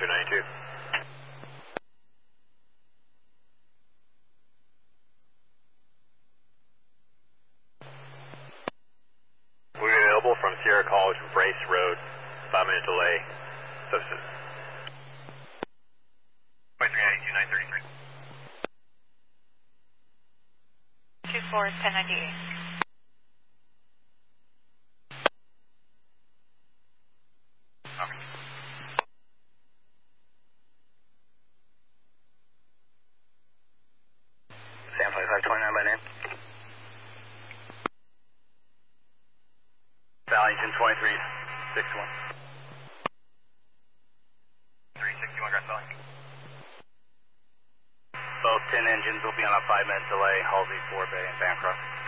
92. We're available from Sierra College and Brace Road, 5-minute delay, subsystem. 2392, 933. 24 1098. Sam 2529 by name. Valleyton 2361. 361 Grass Valley. Both 10 engines will be on a 5-minute delay, Halsey, 4 Bay, and Bancroft.